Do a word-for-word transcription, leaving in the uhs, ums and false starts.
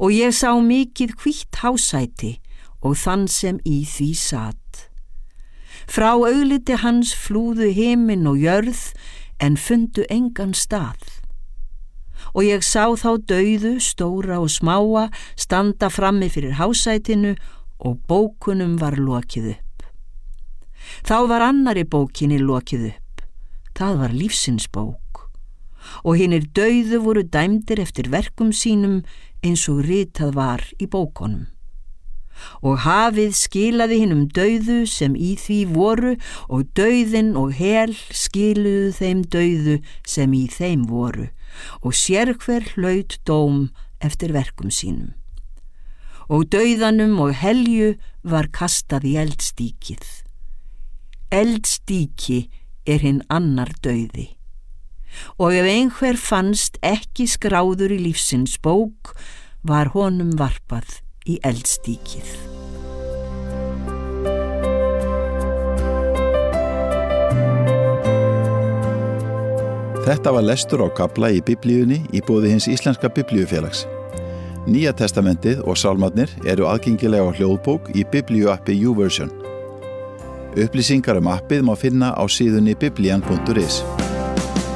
og ég sá mikið hvítt hásæti og þann sem í því sat. Frá augliti hans flúðu himinn og jörð en fundu engan stað. Og ég sá þá dauðu, stóra og smáa, standa frammi fyrir hásætinu og bókunum var lokið upp. Þá var annari bókinni lokið upp. Það var lífsins bók. Og hinir dauðu voru dæmdir eftir verkum sínum eins og ritað var í bókunum. Og hafið skilaði hinum dauðu sem í því voru og dauðin og hel skiluðu þeim dauðu sem í þeim voru og sérhver hlaut dóm eftir verkum sínum. Og dauðanum og helju var kastað í eldstíkið. Eldstíki er hinn annar dauði. Og ef einhver fannst ekki skráður í lífsins bók, var honum varpað í eldstíkið. Þetta var lestur á kafla í Biblíunni í boði hins íslenska Biblíufélags. Nýja testamentið og sálmarnir eru aðgengilega á hljóðbók í Biblíuappi YouVersion. Upplýsingar um appið má finna á síðunni biblian punktur is.